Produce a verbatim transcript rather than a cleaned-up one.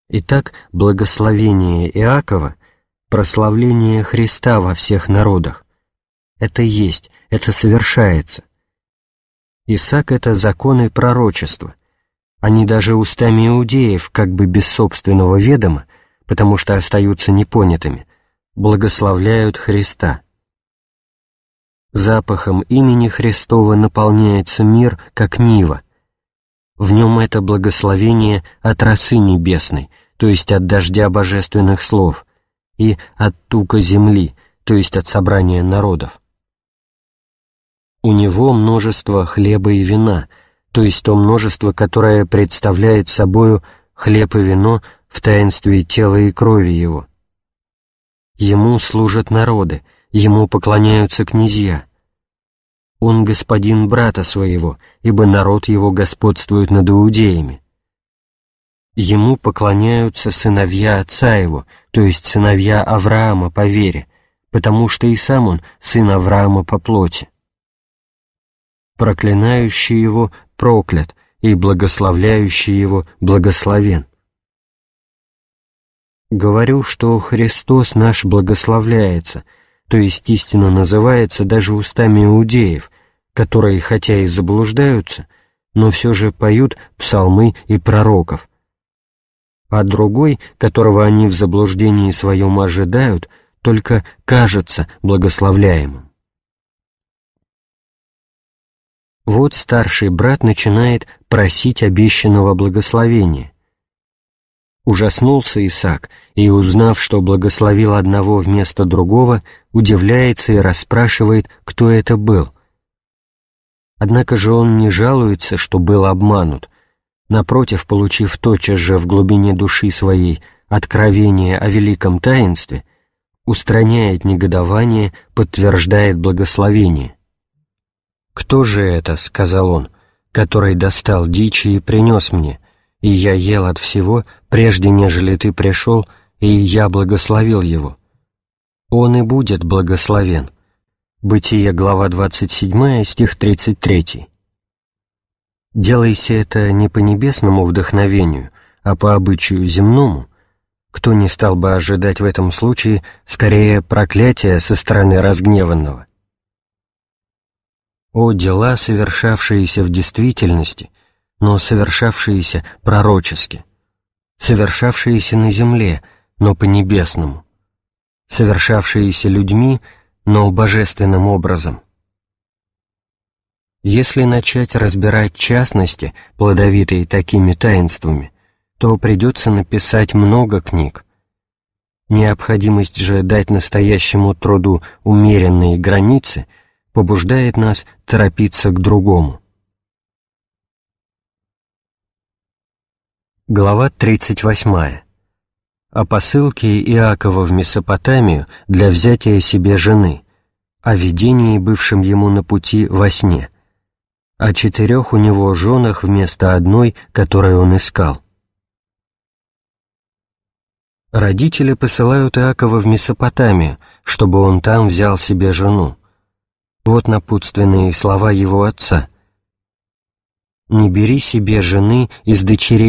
Итак, благословение Иакова — прославление Христа во всех народах. Это есть, это совершается. Исаак — это законы пророчества. Они даже устами иудеев, как бы без собственного ведома, потому что остаются непонятыми, благословляют Христа. Запахом имени Христова наполняется мир, как нива. В нем это благословение от росы небесной, то есть от дождя божественных слов, и от тука земли, то есть от собрания народов. У него множество хлеба и вина, то есть то множество, которое представляет собою хлеб и вино в таинстве тела и крови его. Ему служат народы, ему поклоняются князья. Он господин брата своего, ибо народ его господствует над иудеями. Ему поклоняются сыновья отца его, то есть сыновья Авраама по вере, потому что и сам он сын Авраама по плоти. Проклинающий его проклят, и благословляющий его благословен. Говорю, что Христос наш благословляется, то есть истинно называется даже устами иудеев, которые хотя и заблуждаются, но все же поют псалмы и пророков. А другой, которого они в заблуждении своем ожидают, только кажется благословляемым. Вот старший брат начинает просить обещанного благословения. Ужаснулся Исаак, и, узнав, что благословил одного вместо другого, удивляется и расспрашивает, кто это был. Однако же он не жалуется, что был обманут. Напротив, получив тотчас же в глубине души своей откровение о великом таинстве, устраняет негодование, подтверждает благословение. «Кто же это, — сказал он, — который достал дичи и принес мне, и я ел от всего, прежде нежели ты пришел, и я благословил его? Он и будет благословен». Бытие, глава двадцать седьмая, стих тридцать третий. Делайся это не по небесному вдохновению, а по обычаю земному, кто не стал бы ожидать в этом случае скорее проклятия со стороны разгневанного? О дела, совершавшиеся в действительности, но совершавшиеся пророчески, совершавшиеся на земле, но по-небесному, совершавшиеся людьми, но божественным образом. Если начать разбирать частности, плодовитые такими таинствами, то придется написать много книг. Необходимость же дать настоящему труду умеренные границы побуждает нас торопиться к другому. Глава тридцать восьмая. О посылке Иакова в Месопотамию для взятия себе жены, о видении, бывшем ему на пути во сне, о четырех у него женах вместо одной, которую он искал. Родители посылают Иакова в Месопотамию, чтобы он там взял себе жену. Вот напутственные слова его отца: «Не бери себе жены из дочерей